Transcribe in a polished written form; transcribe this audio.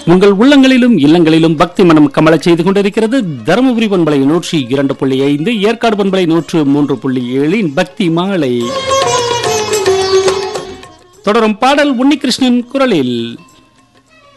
உங்கள் உள்ளங்களிலும் இல்லங்களிலும் பக்தி மனம் கமலச் செய்து கொண்டிருக்கிறது தருமபுரி பண்பலை 102.5 ஏற்காடு பண்பலை 103.7 பக்தி மாலை. தொடரும் பாடல் உன்னிகிருஷ்ணன் குரலில்.